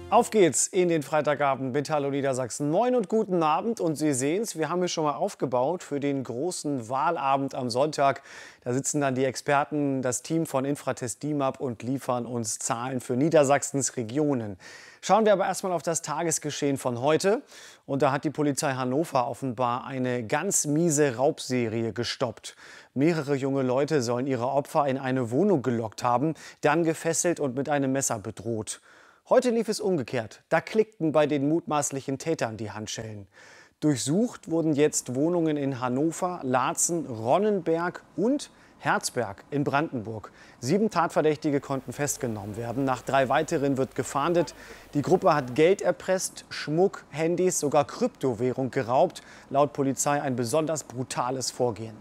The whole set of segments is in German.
Auf geht's in den Freitagabend mit Hallo Niedersachsen. Moin und guten Abend. Und Sie sehen's, wir haben es schon mal aufgebaut für den großen Wahlabend am Sonntag. Da sitzen dann die Experten, das Team von Infratest DIMAP und liefern uns Zahlen für Niedersachsens Regionen. Schauen wir aber erstmal auf das Tagesgeschehen von heute. Und da hat die Polizei Hannover offenbar eine ganz miese Raubserie gestoppt. Mehrere junge Leute sollen ihre Opfer in eine Wohnung gelockt haben, dann gefesselt und mit einem Messer bedroht. Heute lief es umgekehrt. Da klickten bei den mutmaßlichen Tätern die Handschellen. Durchsucht wurden jetzt Wohnungen in Hannover, Laatzen, Ronnenberg und Herzberg in Brandenburg. 7 Tatverdächtige konnten festgenommen werden. Nach 3 weiteren wird gefahndet. Die Gruppe hat Geld erpresst, Schmuck, Handys, sogar Kryptowährung geraubt. Laut Polizei ein besonders brutales Vorgehen.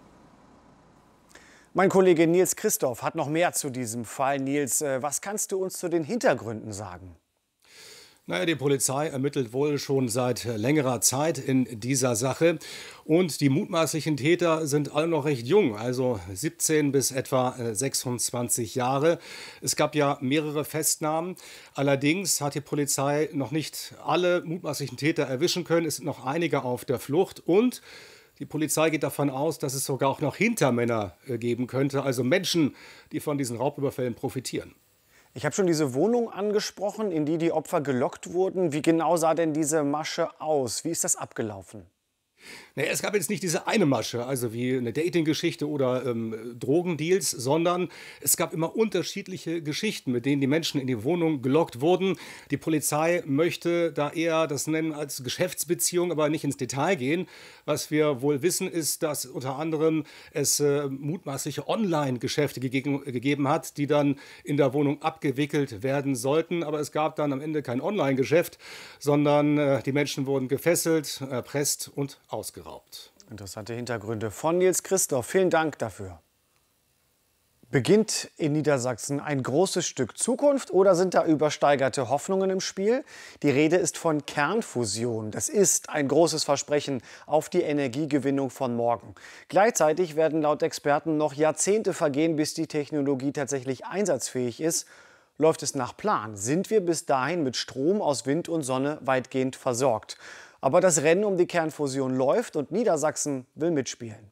Mein Kollege Nils Christoph hat noch mehr zu diesem Fall. Nils, was kannst du uns zu den Hintergründen sagen? Naja, die Polizei ermittelt wohl schon seit längerer Zeit in dieser Sache. Und die mutmaßlichen Täter sind alle noch recht jung, also 17 bis etwa 26 Jahre. Es gab ja mehrere Festnahmen. Allerdings hat die Polizei noch nicht alle mutmaßlichen Täter erwischen können. Es sind noch einige auf der Flucht und die Polizei geht davon aus, dass es sogar auch noch Hintermänner geben könnte, also Menschen, die von diesen Raubüberfällen profitieren. Ich habe schon diese Wohnung angesprochen, in die die Opfer gelockt wurden. Wie genau sah denn diese Masche aus? Wie ist das abgelaufen? Naja, es gab jetzt nicht diese eine Masche, also wie eine Dating-Geschichte oder Drogendeals, sondern es gab immer unterschiedliche Geschichten, mit denen die Menschen in die Wohnung gelockt wurden. Die Polizei möchte da eher das nennen als Geschäftsbeziehung, aber nicht ins Detail gehen. Was wir wohl wissen, ist, dass unter anderem es mutmaßliche Online-Geschäfte gegeben hat, die dann in der Wohnung abgewickelt werden sollten. Aber es gab dann am Ende kein Online-Geschäft, sondern die Menschen wurden gefesselt, erpresst und ausgeraubt. Interessante Hintergründe von Nils Christoph. Vielen Dank dafür. Beginnt in Niedersachsen ein großes Stück Zukunft oder sind da übersteigerte Hoffnungen im Spiel? Die Rede ist von Kernfusion. Das ist ein großes Versprechen auf die Energiegewinnung von morgen. Gleichzeitig werden laut Experten noch Jahrzehnte vergehen, bis die Technologie tatsächlich einsatzfähig ist. Läuft es nach Plan? Sind wir bis dahin mit Strom aus Wind und Sonne weitgehend versorgt? Aber das Rennen um die Kernfusion läuft und Niedersachsen will mitspielen.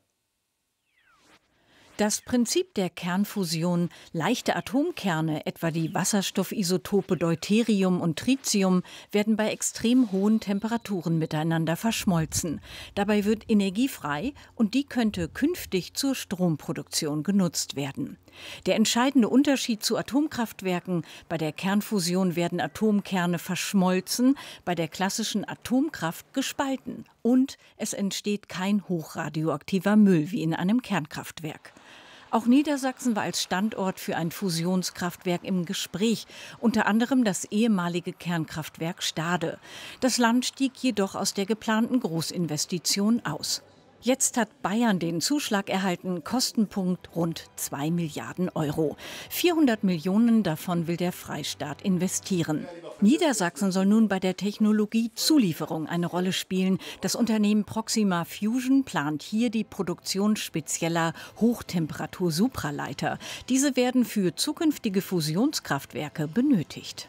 Das Prinzip der Kernfusion, leichte Atomkerne, etwa die Wasserstoffisotope Deuterium und Tritium, werden bei extrem hohen Temperaturen miteinander verschmolzen. Dabei wird Energie frei und die könnte künftig zur Stromproduktion genutzt werden. Der entscheidende Unterschied zu Atomkraftwerken: bei der Kernfusion werden Atomkerne verschmolzen, bei der klassischen Atomkraft gespalten. Und es entsteht kein hochradioaktiver Müll wie in einem Kernkraftwerk. Auch Niedersachsen war als Standort für ein Fusionskraftwerk im Gespräch, unter anderem das ehemalige Kernkraftwerk Stade. Das Land stieg jedoch aus der geplanten Großinvestition aus. Jetzt hat Bayern den Zuschlag erhalten, Kostenpunkt rund 2 Milliarden Euro. 400 Millionen davon will der Freistaat investieren. Niedersachsen soll nun bei der Technologiezulieferung eine Rolle spielen. Das Unternehmen Proxima Fusion plant hier die Produktion spezieller Hochtemperatur-Supraleiter. Diese werden für zukünftige Fusionskraftwerke benötigt.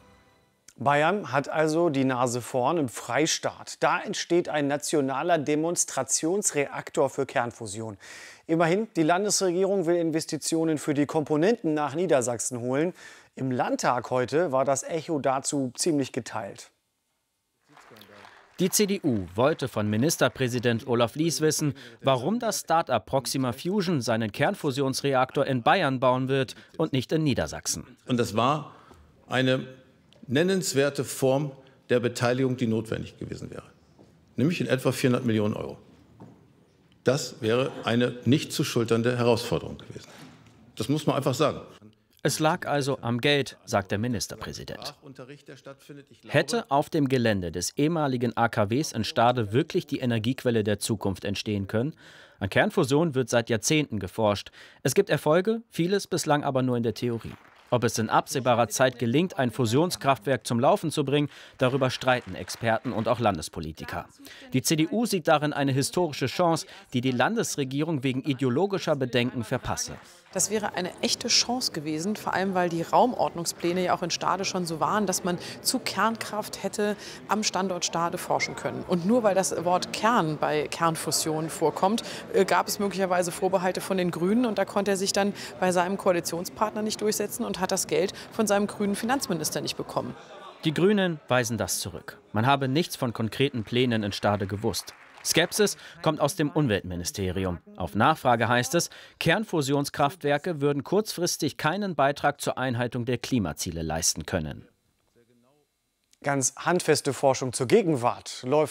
Bayern hat also die Nase vorn im Freistaat. Da entsteht ein nationaler Demonstrationsreaktor für Kernfusion. Immerhin, die Landesregierung will Investitionen für die Komponenten nach Niedersachsen holen. Im Landtag heute war das Echo dazu ziemlich geteilt. Die CDU wollte von Ministerpräsident Olaf Lies wissen, warum das Start-up Proxima Fusion seinen Kernfusionsreaktor in Bayern bauen wird und nicht in Niedersachsen. Und das war eine nennenswerte Form der Beteiligung, die notwendig gewesen wäre, nämlich in etwa 400 Millionen Euro. Das wäre eine nicht zu schulternde Herausforderung gewesen. Das muss man einfach sagen. Es lag also am Geld, sagt der Ministerpräsident. Hätte auf dem Gelände des ehemaligen AKWs in Stade wirklich die Energiequelle der Zukunft entstehen können? An Kernfusion wird seit Jahrzehnten geforscht. Es gibt Erfolge, vieles bislang aber nur in der Theorie. Ob es in absehbarer Zeit gelingt, ein Fusionskraftwerk zum Laufen zu bringen, darüber streiten Experten und auch Landespolitiker. Die CDU sieht darin eine historische Chance, die die Landesregierung wegen ideologischer Bedenken verpasse. Das wäre eine echte Chance gewesen, vor allem weil die Raumordnungspläne ja auch in Stade schon so waren, dass man zu Kernkraft hätte am Standort Stade forschen können. Und nur weil das Wort Kern bei Kernfusion vorkommt, gab es möglicherweise Vorbehalte von den Grünen. Und da konnte er sich dann bei seinem Koalitionspartner nicht durchsetzen und hat das Geld von seinem grünen Finanzminister nicht bekommen. Die Grünen weisen das zurück. Man habe nichts von konkreten Plänen in Stade gewusst. Skepsis kommt aus dem Umweltministerium. Auf Nachfrage heißt es, Kernfusionskraftwerke würden kurzfristig keinen Beitrag zur Einhaltung der Klimaziele leisten können. Ganz handfeste Forschung zur Gegenwart läuft